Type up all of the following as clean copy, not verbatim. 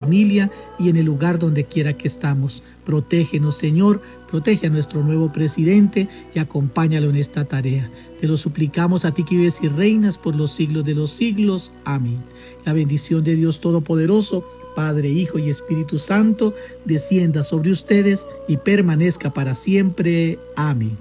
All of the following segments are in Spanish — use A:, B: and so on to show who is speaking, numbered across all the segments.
A: familia y en el lugar donde quiera que estamos. Protégenos, Señor, protege a nuestro nuevo presidente y acompáñalo en esta tarea. Te lo suplicamos a ti que vives y reinas por los siglos de los siglos. Amén. La bendición de Dios Todopoderoso, Padre, Hijo y Espíritu Santo, descienda sobre ustedes y permanezca para siempre. Amén.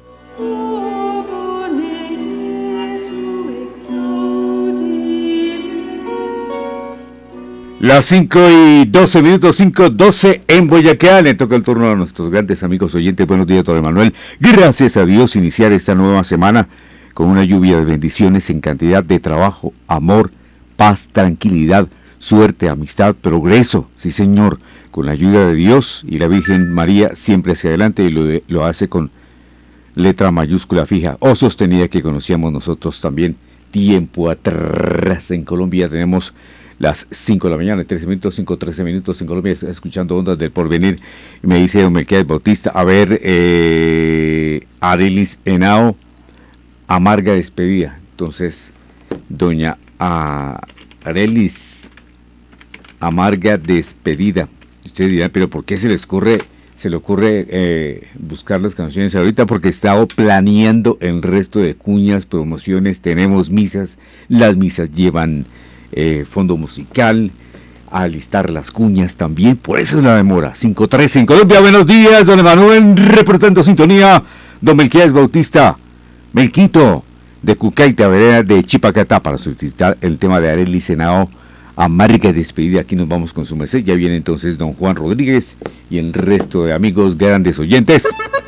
B: Las 5:12, 5:12 en Boyacá. Le toca el turno a nuestros grandes amigos oyentes. Buenos días, don Emanuel. Gracias a Dios, iniciar esta nueva semana con una lluvia de bendiciones en cantidad de trabajo, amor, paz, tranquilidad, suerte, amistad, progreso. Sí, Señor, con la ayuda de Dios y la Virgen María siempre hacia adelante, y lo hace con letra mayúscula fija o sostenida que conocíamos nosotros también tiempo atrás. En Colombia tenemos las 5 de la mañana, 13 minutos, 5:13 minutos en Colombia, escuchando Ondas del Porvenir. Y me dice don Melquiades Bautista, a ver, Arelis Henao, amarga despedida. Entonces, doña Arelis, amarga despedida. Usted dirá, pero ¿por qué se le ocurre buscar las canciones ahorita? Porque he estado planeando el resto de cuñas, promociones, tenemos misas, las misas llevan fondo musical, a alistar las cuñas también, por eso es la demora. 5:13 en Colombia. Buenos días, don Emanuel, reportando sintonía, don Melquiades Bautista, Melquito, de Cucaita, vereda de Chipacatá, para solicitar el tema de Arelis Henao, amarga despedida. Aquí nos vamos con su merced. Ya viene entonces don Juan Rodríguez y el resto de amigos grandes oyentes